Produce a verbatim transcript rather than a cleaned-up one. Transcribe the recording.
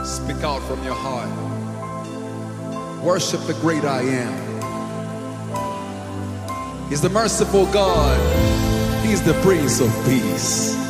Speak out from your heart. Worship the great I am. He's the merciful God. He's the Prince of Peace.